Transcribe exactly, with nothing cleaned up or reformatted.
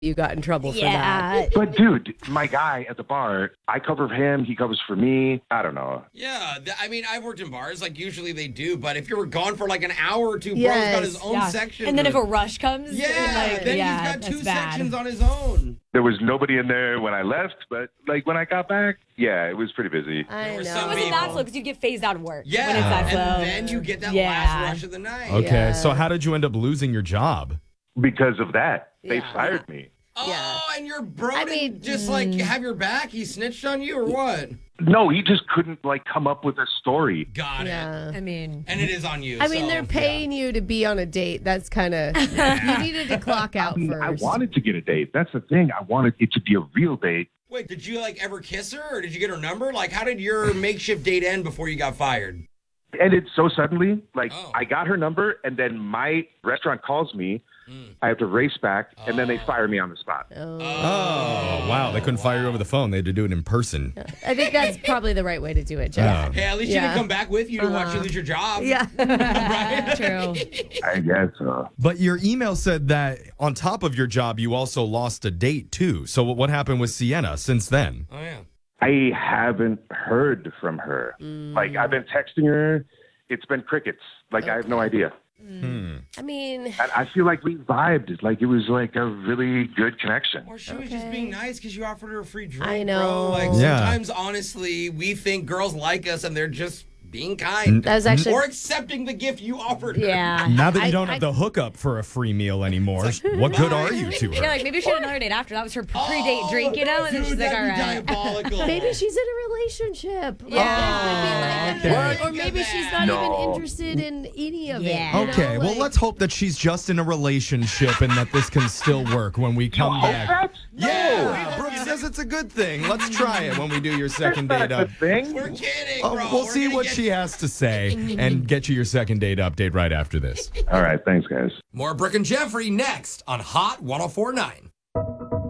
you got in trouble for Yeah. that. But dude, my guy at the bar, I cover for him, he covers for me. I don't know. Yeah, th- I mean, I've worked in bars, like usually they do, but if you were gone for like an hour or two, bro's Yes. got his own Yeah. section. And then to- if a rush comes, yeah, and like, then yeah, he's got two that's bad. sections on his own. There was nobody in there when I left, but like when I got back, yeah, it was pretty busy. I There were know. some It wasn't that people. slow because you get phased out of work Yeah, when it's that and slow. then you get that Yeah. last rush of the night. Okay, Yeah. so how did you end up losing your job? Because of that, they Yeah. fired me. Oh, Yeah. and your bro I didn't mean, just like have your back? He snitched on you or what? No, he just couldn't like come up with a story. Got it. Yeah. I mean, And it is on you. I mean, so, they're paying you to be on a date. That's kind of, you needed to clock out I, mean, first. I wanted to get a date. That's the thing. I wanted it to be a real date. Yeah. Wait, did you like ever kiss her or did you get her number? Like, how did your makeshift date end before you got fired? Ended so suddenly. Like Oh. I got her number, and then my restaurant calls me. I have to race back, and then they fire me on the spot. Oh. Oh, wow. They couldn't fire you over the phone. They had to do it in person. I think that's probably the right way to do it, Jeff. Oh. Hey, at least she Yeah. didn't come back with you to watch you lose your job. Yeah. Right? true. I guess. Uh, But your email said that on top of your job, you also lost a date, too. So what happened with Sienna since then? Oh, yeah. I haven't heard from her. Like I've been texting her. It's been crickets. Like I have no idea. I mean, And I feel like we vibed. Like it was like a really good connection. Or she was just being nice because you offered her a free drink. I know. Bro. Like Yeah. sometimes, honestly, we think girls like us and they're just being kind. that was actually, Or accepting the gift you offered her. Yeah. Now that you I- don't I- have the hookup for a free meal anymore, what good are you to Yeah, her? like maybe she had another date after. That was her Oh, pre-date drink, you know? And then dude, she's like, all that'd be right. diabolical. maybe she's in a relationship. Like, Yeah. that could be like- Okay. Or maybe she's not No. even interested in any of Yeah. it. you know? Okay, well, Like- let's hope that she's just in a relationship and that this can still work when we come hope back. that? Yeah, Brooke says it's a good thing. Let's try it when we do your second date That's up. a thing. We're kidding, Oh, bro. we'll We're see gonna what get- she has to say and get you your second date update right after this. All right. Thanks, guys. More Brooke and Jeffrey next on Hot ten forty-nine.